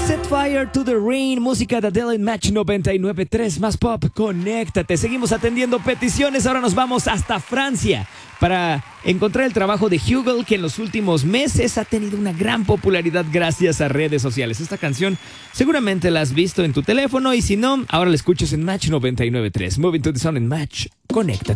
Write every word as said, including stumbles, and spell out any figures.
Set Fire to the Rain, música de Adele en Match noventa y nueve punto tres, más pop, conéctate. Seguimos atendiendo peticiones, ahora nos vamos hasta Francia para encontrar el trabajo de Hugel, que en los últimos meses ha tenido una gran popularidad gracias a redes sociales. Esta canción seguramente la has visto en tu teléfono y si no, ahora la escuchas en Match noventa y nueve punto tres. Moving to the Sun en Match, conéctate.